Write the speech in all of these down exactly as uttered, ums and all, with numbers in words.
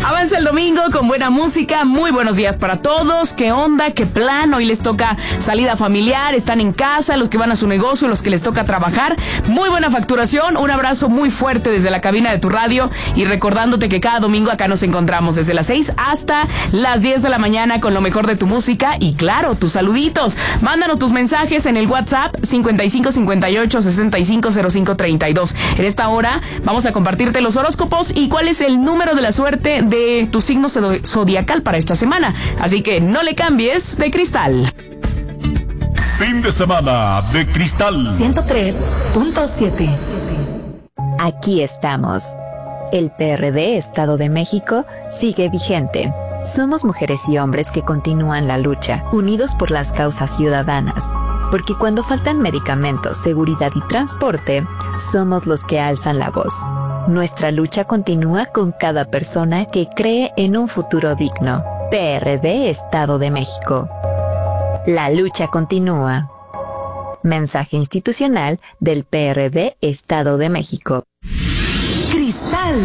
Avanza el domingo con buena música, muy buenos días para todos. ¿Qué onda? ¿Qué plan? Hoy les toca salida familiar, están en casa, los que van a su negocio, los que les toca trabajar. Muy buena facturación, un abrazo muy fuerte desde la cabina de tu radio y recordándote que cada domingo acá nos encontramos desde las seis hasta las diez de la mañana con lo mejor de tu música y claro, tus saluditos. Mándanos tus mensajes en el WhatsApp cincuenta y cinco cincuenta y ocho sesenta y cinco cero cinco treinta y dos. En esta hora vamos a compartirte los horóscopos y cuál es el número de la suerte de tu signo zodiacal para esta semana. Así que no le cambies de cristal. Fin de semana de Cristal ciento tres punto siete. Aquí estamos. El P R D Estado de México sigue vigente. Somos mujeres y hombres que continúan la lucha, unidos por las causas ciudadanas. Porque cuando faltan medicamentos, seguridad y transporte, somos los que alzan la voz. Nuestra lucha continúa con cada persona que cree en un futuro digno. P R D Estado de México. La lucha continúa. Mensaje institucional del P R D Estado de México. Cristal.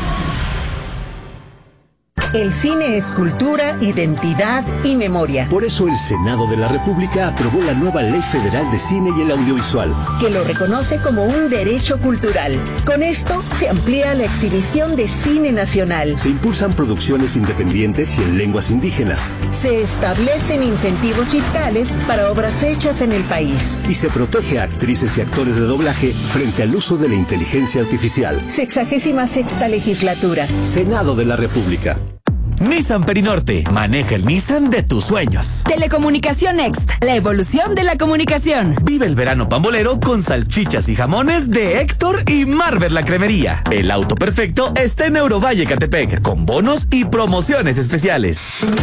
El cine es cultura, identidad y memoria. Por eso el Senado de la República aprobó la nueva Ley Federal de Cine y el Audiovisual, que lo reconoce como un derecho cultural. Con esto se amplía la exhibición de cine nacional. Se impulsan producciones independientes y en lenguas indígenas. Se establecen incentivos fiscales para obras hechas en el país. Y se protege a actrices y actores de doblaje frente al uso de la inteligencia artificial. Sexagésima sexta legislatura. Senado de la República. Nissan Perinorte. Maneja el Nissan de tus sueños. Telecomunicación Next. La evolución de la comunicación. Vive el verano pambolero con salchichas y jamones de Héctor y Marvel la Cremería. El auto perfecto está en Eurovalle Catepec, con bonos y promociones especiales.